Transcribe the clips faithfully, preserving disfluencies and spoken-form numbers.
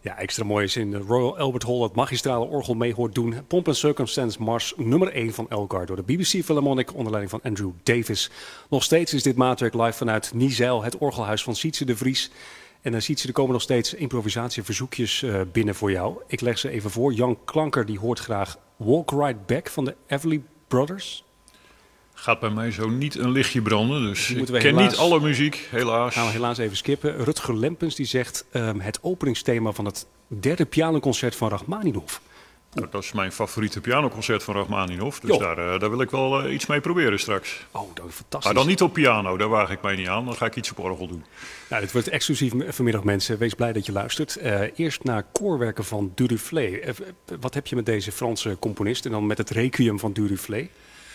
Ja, extra mooi is in de Royal Albert Hall het magistrale orgel mee hoort doen. Pomp and Circumstance Mars nummer één van Elgar door de B B C Philharmonic onder leiding van Andrew Davis. Nog steeds is dit maatwerk live vanuit Niezijl, het orgelhuis van Sietse de Vries. En dan ziet ze, er komen nog steeds improvisatieverzoekjes uh, binnen voor jou. Ik leg ze even voor. Jan Klanker die hoort graag Walk Right Back van de Everly Brothers. Gaat bij mij zo niet een lichtje branden, dus ik ken helaas, niet alle muziek, helaas. Gaan we helaas even skippen. Rutger Lempens die zegt um, het openingsthema van het derde pianoconcert van Rachmaninov. Nou, dat is mijn favoriete pianoconcert van Rachmaninov, dus daar, uh, daar wil ik wel uh, iets mee proberen straks. Oh, dat is fantastisch. Maar dan niet op piano, daar waag ik mij niet aan, dan ga ik iets op orgel doen. Nou, dit wordt exclusief vanmiddag, mensen. Wees blij dat je luistert. Uh, eerst naar koorwerken van Duruflé. Uh, wat heb je met deze Franse componist en dan met het Requiem van Duruflé?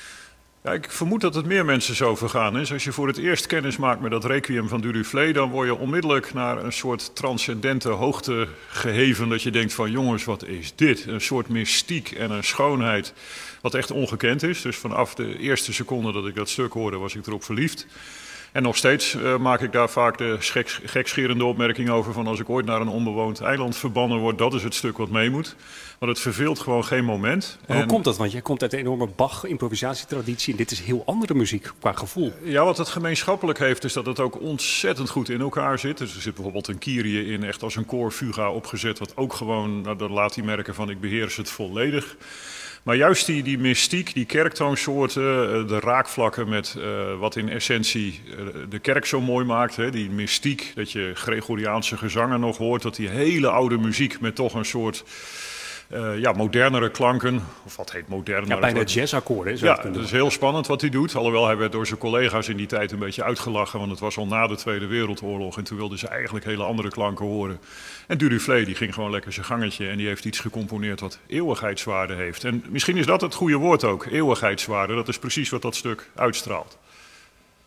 Ja, ik vermoed dat het meer mensen zo vergaan is. Als je voor het eerst kennis maakt met dat Requiem van Duruflé, dan word je onmiddellijk naar een soort transcendente hoogte geheven. Dat je denkt van jongens, wat is dit? Een soort mystiek en een schoonheid wat echt ongekend is. Dus vanaf de eerste seconde dat ik dat stuk hoorde was ik erop verliefd. En nog steeds uh, maak ik daar vaak de gek, gekscherende opmerking over van als ik ooit naar een onbewoond eiland verbannen word, dat is het stuk wat mee moet. Want het verveelt gewoon geen moment. Maar hoe en... komt dat? Want jij komt uit een enorme Bach-improvisatietraditie en dit is heel andere muziek qua gevoel. Ja, wat het gemeenschappelijk heeft is dat het ook ontzettend goed in elkaar zit. Dus er zit bijvoorbeeld een Kyrie in, echt als een koorfuga opgezet, wat ook gewoon, nou, dan laat hij merken van ik beheers het volledig. Maar juist die, die mystiek, die kerktoonsoorten, de raakvlakken met uh, wat in essentie uh, de kerk zo mooi maakt. Hè, die mystiek, dat je Gregoriaanse gezangen nog hoort, dat die hele oude muziek met toch een soort uh, ja, modernere klanken, of wat heet moderne? Ja, bijna jazzakkoorden. Ja, dat is heel spannend wat hij doet. Alhoewel hij werd door zijn collega's in die tijd een beetje uitgelachen, want het was al na de Tweede Wereldoorlog en toen wilden ze eigenlijk hele andere klanken horen. En Duruflé die ging gewoon lekker zijn gangetje en die heeft iets gecomponeerd wat eeuwigheidswaarde heeft. En misschien is dat het goede woord ook, eeuwigheidswaarde. Dat is precies wat dat stuk uitstraalt.